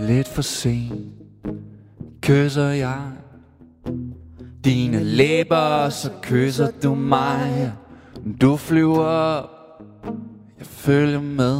Lidt for sent kysser jeg dine læber, så kysser du mig. Du flyver op, jeg følger med.